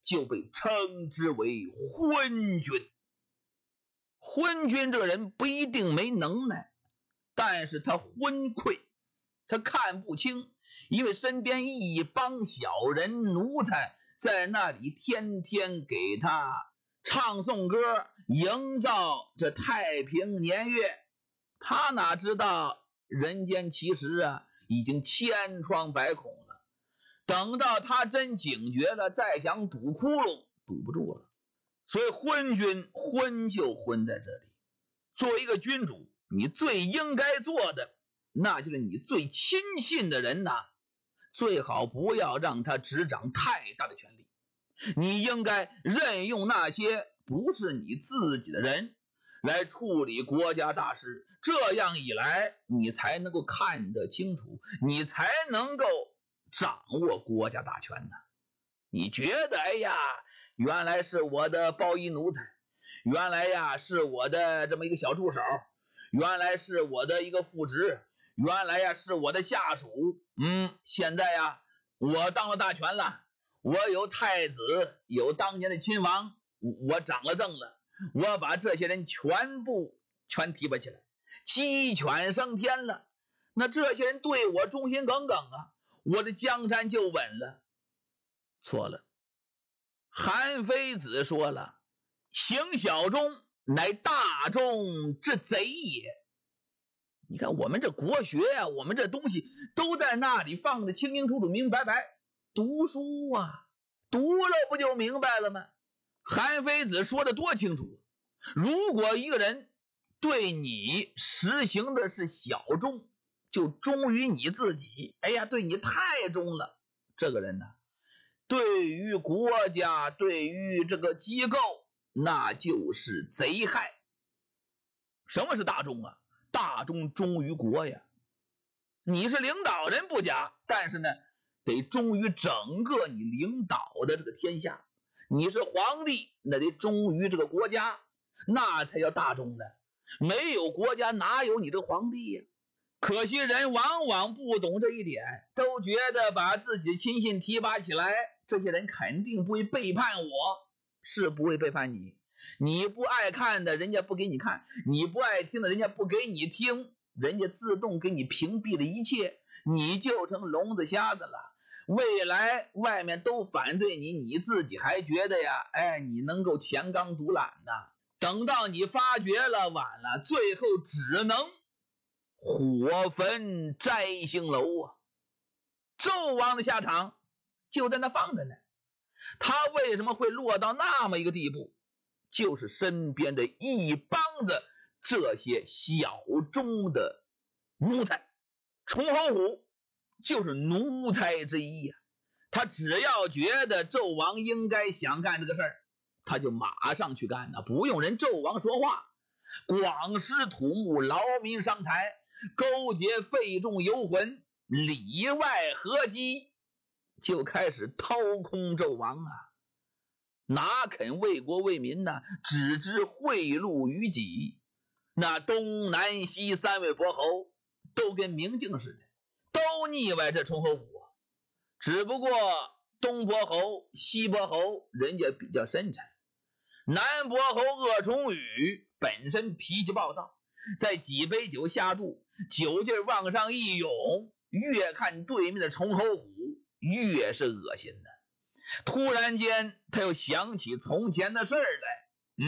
就被称之为昏君。昏君这个人不一定没能耐，但是他昏聩，他看不清，因为身边一帮小人奴才在那里天天给他唱颂歌，营造这太平年月。他哪知道人间其实已经千疮百孔了，等到他真警觉了，再想堵窟窿堵不住了。所以昏君昏就昏在这里。作为一个君主，你最应该做的，那就是你最亲信的人最好不要让他执掌太大的权力。你应该任用那些不是你自己的人来处理国家大事，这样一来，你才能够看得清楚，你才能够掌握国家大权呢。你觉得哎呀，原来是我的包衣奴才，原来是我的这么一个小助手，原来是我的一个副职，原来是我的下属。现在我当了大权了，我有太子，有当年的亲王，我掌了政了，我把这些人全提拔起来，鸡犬升天了。那这些人对我忠心耿耿我的江山就稳了。错了，韩非子说了，行小忠，乃大忠之贼也。你看我们这国学我们这东西都在那里放的清清楚楚明明白白，读书读了不就明白了吗？韩非子说的多清楚，如果一个人对你实行的是小忠，就忠于你自己，哎呀，对你太忠了，这个人对于国家，对于这个机构，那就是贼害。什么是大忠大忠忠于国呀。你是领导人不假，但是呢，得忠于整个你领导的这个天下。你是皇帝，那得忠于这个国家，那才叫大忠呢。没有国家，哪有你这皇帝呀？可惜人往往不懂这一点，都觉得把自己亲信提拔起来，这些人肯定不会背叛我，是不会背叛你。你不爱看的，人家不给你看；你不爱听的，人家不给你听，人家自动给你屏蔽了一切，你就成聋子瞎子了。未来外面都反对你，你自己还觉得你能够强刚独揽呢。等到你发觉了，晚了，最后只能火焚摘星楼纣王的下场就在那放着呢。他为什么会落到那么一个地步？就是身边的一帮子这些小忠的奴才。崇侯虎就是奴才之一他只要觉得纣王应该想干这个事儿，他就马上去干不用人纣王说话。广施土木，劳民伤财，勾结费仲游魂，里外合击，就开始掏空纣王哪肯为国为民只知贿赂于己。那东南西三位伯侯都跟明镜似的，都腻歪这崇侯虎只不过东伯侯西伯侯人家比较深沉，南伯侯鄂崇禹本身脾气暴躁，在几杯酒下肚，酒劲往上一涌，越看对面的崇侯虎越是恶心突然间他又想起从前的事儿来，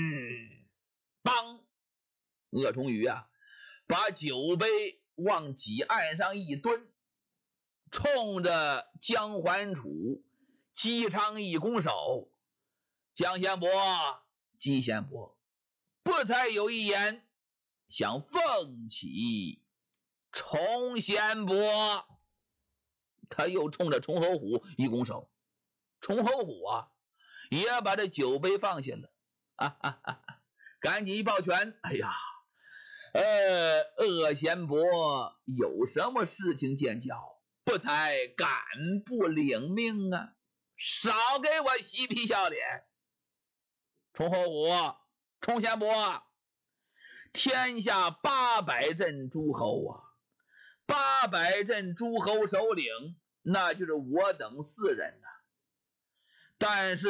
当鄂崇禹把酒杯往几岸上一蹲，冲着姜桓楚姬昌义拱手，姜贤伯、姬贤伯，不才有一言，想奉起崇贤伯。他又冲着崇侯虎一拱手，崇侯虎也把这酒杯放下了赶紧一抱拳，哎呀，鄂贤伯有什么事情见教，不才敢不领命少给我嬉皮笑脸。崇侯虎、崇贤伯，天下800镇诸侯800镇诸侯首领，那就是我等4人但是